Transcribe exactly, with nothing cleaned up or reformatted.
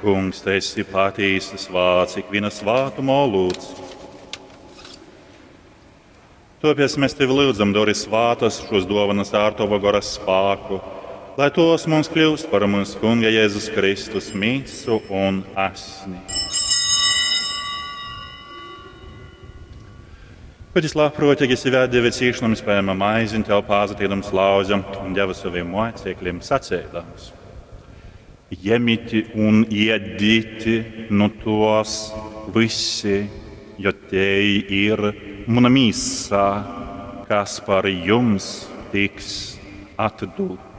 Kungs, tu esi patīsas vārds, ikviena svātumo lūdz. Tāpēc mēs tevi lūdzam, dori svātas šos dāvanas ar Tava gara spēku, lai tos mums kļūst par mūsu Kunga Jēzus Kristus mīsu un asni. Kad es labprotīgi svētdievi cīkšņam spējama maizi, Tev pāzatīdams lauzam un Deva saviem mocekļiem sacēdams. Jemiti un iedīti no tos visi, jo te ir mana mīsa, kas par jums tiks atdota.